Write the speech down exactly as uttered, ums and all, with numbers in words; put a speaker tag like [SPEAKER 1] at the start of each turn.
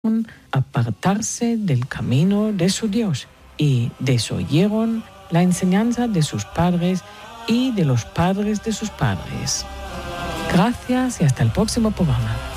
[SPEAKER 1] apartarse del camino de su Dios y desoyeron la enseñanza de sus padres y de los padres de sus padres. Gracias y hasta el próximo programa.